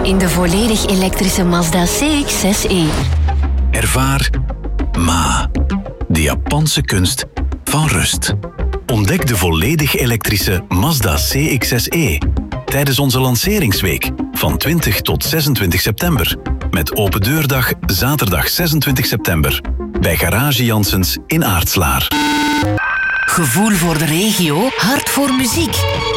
in de volledig elektrische Mazda CX-6e. Ervaar Ma, de Japanse kunst van rust. Ontdek de volledig elektrische Mazda CX-6e tijdens onze lanceringsweek van 20 tot 26 september. Met open deurdag zaterdag 26 september bij Garage Janssens in Aartslaar. Gevoel voor de regio, hart voor muziek.